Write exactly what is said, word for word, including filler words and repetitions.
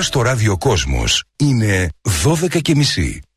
Τώρα στο Ράδιο Κόσμος είναι δώδεκα και μισή.